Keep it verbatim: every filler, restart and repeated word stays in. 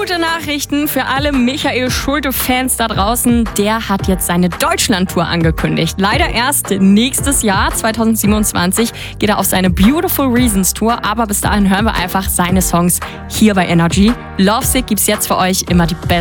Gute Nachrichten für alle Michael Schulte-Fans da draußen. Der hat jetzt seine Deutschland-Tour angekündigt. Leider erst nächstes Jahr, zwanzig siebenundzwanzig, geht er auf seine Beautiful Reasons Tour. Aber bis dahin hören wir einfach seine Songs hier bei Energy. Lovesick gibt's jetzt für euch immer die besten.